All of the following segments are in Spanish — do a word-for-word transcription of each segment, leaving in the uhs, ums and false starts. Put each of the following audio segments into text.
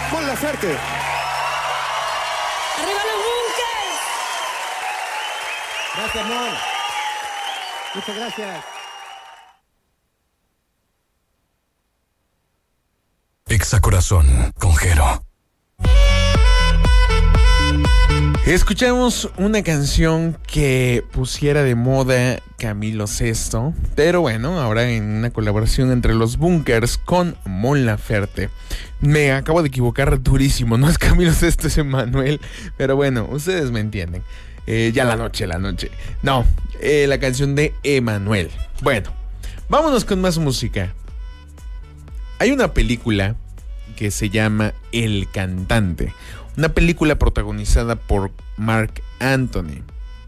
Mon Laferte. ¡Arriba los Bunkers! Gracias, Mon. Muchas gracias. Exacorazón con Jero. Escuchamos una canción que pusiera de moda Camilo Sesto, pero bueno, ahora en una colaboración entre los Bunkers con Mon Laferte. Me acabo de equivocar durísimo, no es Camilo Sesto, es Emanuel, pero bueno, ustedes me entienden. Eh, ya la noche, la noche. No, eh, la canción de Emanuel. Bueno, vámonos con más música. Hay una película que se llama El Cantante. Una película protagonizada por Marc Anthony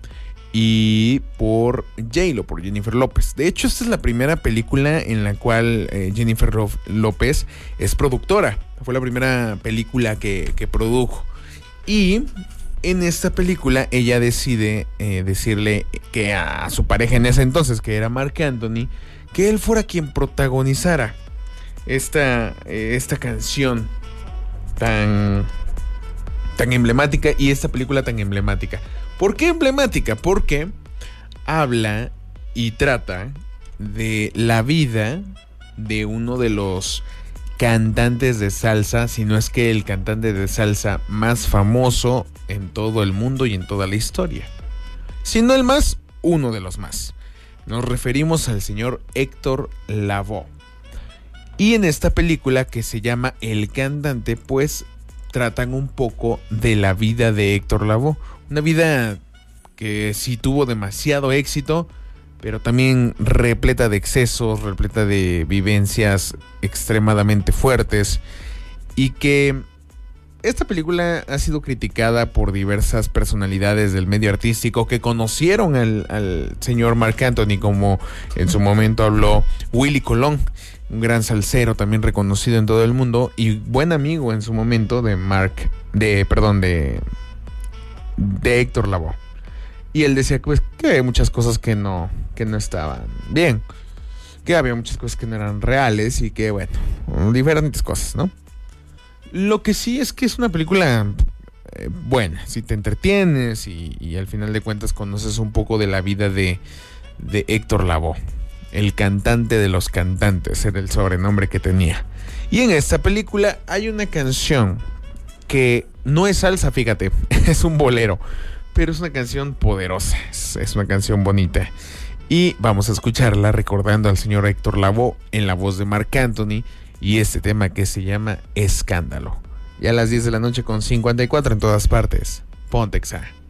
y por J-Lo, por Jennifer López. De hecho, esta es la primera película en la cual eh, Jennifer López es productora. Fue la primera película que, que produjo. Y en esta película ella decide eh, decirle que a su pareja en ese entonces, que era Marc Anthony, que él fuera quien protagonizara esta, eh, esta canción tan... tan emblemática y esta película tan emblemática. ¿Por qué emblemática? Porque habla y trata de la vida de uno de los cantantes de salsa, si no es que el cantante de salsa más famoso en todo el mundo y en toda la historia. Si no el más, uno de los más. Nos referimos al señor Héctor Lavoe. Y en esta película que se llama El Cantante, pues tratan un poco de la vida de Héctor Lavoe. Una vida que sí tuvo demasiado éxito, pero también repleta de excesos, repleta de vivencias extremadamente fuertes. Y que esta película ha sido criticada por diversas personalidades del medio artístico que conocieron al, al señor Marc Anthony, como en su momento habló Willy Colón, un gran salsero también reconocido en todo el mundo y buen amigo en su momento de Marc, de, perdón, de, de Héctor Lavoe. Y él decía pues, que había muchas cosas que no, que no estaban bien, que había muchas cosas que no eran reales y que, bueno, diferentes cosas, ¿no? Lo que sí es que es una película eh, buena, si te entretienes y, y al final de cuentas conoces un poco de la vida de, de Héctor Lavoe. El cantante de los cantantes era el sobrenombre que tenía. Y en esta película hay una canción que no es salsa, fíjate, es un bolero, pero es una canción poderosa, es, es una canción bonita. Y vamos a escucharla recordando al señor Héctor Lavoe en la voz de Marc Anthony y este tema que se llama Escándalo. Ya a las diez de la noche con cincuenta y cuatro en todas partes. Ponte Exa.